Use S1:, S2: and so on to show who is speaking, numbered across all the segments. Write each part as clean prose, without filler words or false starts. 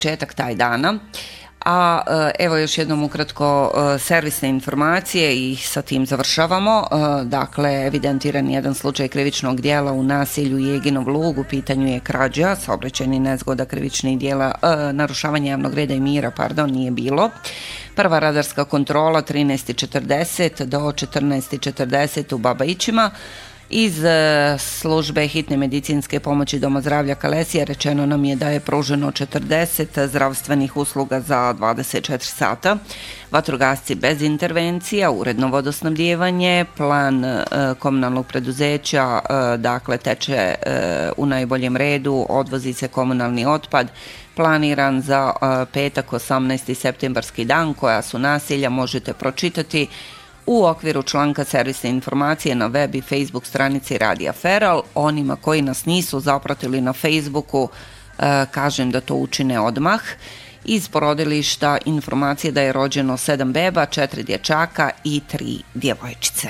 S1: početak taj dana. A evo još jednom ukratko servisne informacije i sa tim završavamo. Dakle, evidentiran jedan slučaj krivičnog dijela u naselju Jeginov Lug, u pitanju je krađa, saobraćajnih nezgoda, krivičnih dijela, narušavanje javnog reda i mira, nije bilo. Prva radarska kontrola 13:40 do 14:40 u Babajićima. Iz službe hitne medicinske pomoći Doma zdravlja Kalesija rečeno nam je da je pruženo 40 zdravstvenih usluga za 24 sata. Vatrogasci bez intervencija, uredno vodosnabdijevanje, plan komunalnog preduzeća dakle teče u najboljem redu, odvozi se komunalni otpad, planiran za petak 18. septembarski dan. Koja su naselja možete pročitati u okviru članka servisne informacije na web i Facebook stranici Radija Feral. Onima koji nas nisu zapratili na Facebooku, kažem da to učine odmah. Iz porodilišta informacije da je rođeno 7 beba, 4 dječaka i 3 djevojčice.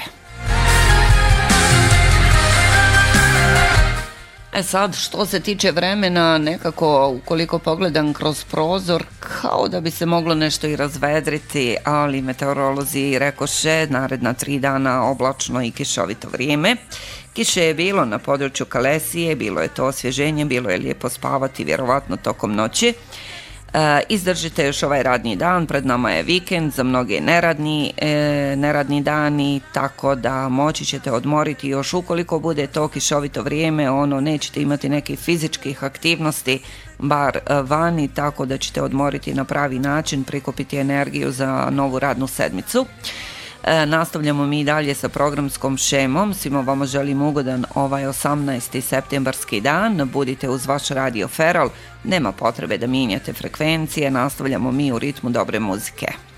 S1: Sad, što se tiče vremena, nekako ukoliko pogledam kroz prozor, kao da bi se moglo nešto i razvedriti, ali meteorolozi rekoše naredna 3 dana oblačno i kišovito vrijeme. Kiše je bilo na području Kalesije, bilo je to osvježenje, bilo je lijepo spavati, vjerovatno tokom noći. Izdržite još ovaj radni dan, pred nama je vikend, za mnoge neradni dani, tako da moći ćete odmoriti još ukoliko bude to kišovito vrijeme, nećete imati nekih fizičkih aktivnosti, bar vani, tako da ćete odmoriti na pravi način, prikupiti energiju za novu radnu sedmicu. Nastavljamo mi dalje sa programskom šemom. Svima vama želim ugodan ovaj 18. septembarski dan. Budite uz vaš Radio Feral. Nema potrebe da mijenjate frekvencije. Nastavljamo mi u ritmu dobre muzike.